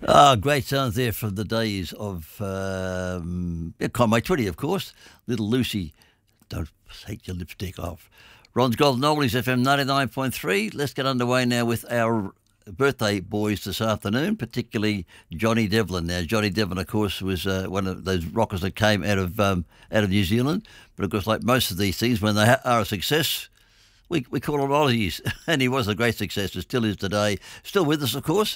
Ah, great sounds there from the days of Conway Twitty, of course. Little Lucy, don't take your lipstick off. Ron's Golden Oldies FM 99.3. Let's get underway now with our birthday boys this afternoon, particularly Johnny Devlin. Now, Johnny Devlin, of course, was one of those rockers that came out of New Zealand. But of course, like most of these things, when they are a success, we call them Aussies, and he was a great success, and still is today. Still with us, of course.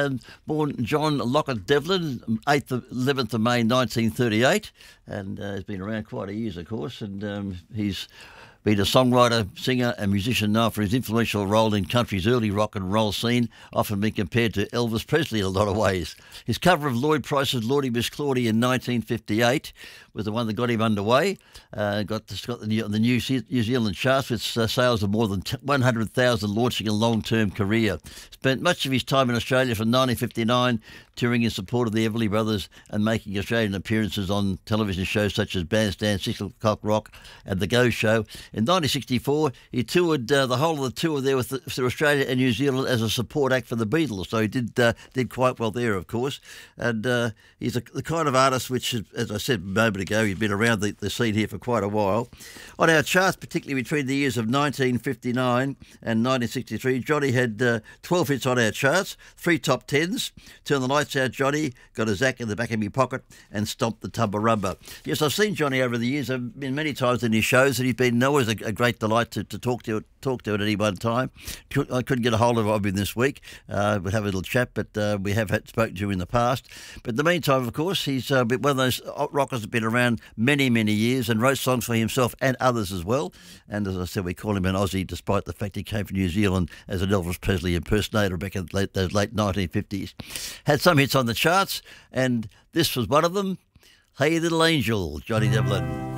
Born John Lockett Devlin, 11th of May 1938, and has been around quite a years, of course, and he's been a songwriter, singer and musician now for his influential role in country's early rock and roll scene, often been compared to Elvis Presley in a lot of ways. His cover of Lloyd Price's Lordy Miss Claudie in 1958 was the one that got him underway. Got the New Zealand charts with sales of more than 100,000, launching a long-term career. Spent much of his time in Australia from 1959 touring in support of the Everly Brothers and making Australian appearances on television shows such as Bandstand, 6 O'Clock Rock and The Go Show. In 1964, he toured the whole of the tour there through Australia and New Zealand as a support act for the Beatles, so he did quite well there, of course. And he's the kind of artist which, as I said a moment ago, he's been around the scene here for quite a while. On our charts, particularly between the years of 1959 and 1963, Johnny had 12 hits on our charts, 3 top 10s, Turn the Lights Out Johnny, Got a Zack in the Back of Me Pocket, and Stomp the Tumbarumba. Yes, I've seen Johnny over the years. I've been many times in his shows, and he's been always a great delight to talk to at any one time. I couldn't get a hold of him this week. We'd have a little chat, but we have spoken to him in the past. But in the meantime, of course, he's one of those rockers that's been around many, many years and wrote songs for himself and others as well. And as I said, we call him an Aussie, despite the fact he came from New Zealand as an Elvis Presley impersonator back in those late 1950s. Had some hits on the charts, and this was one of them. Hey Little Angel, Johnny Devlin.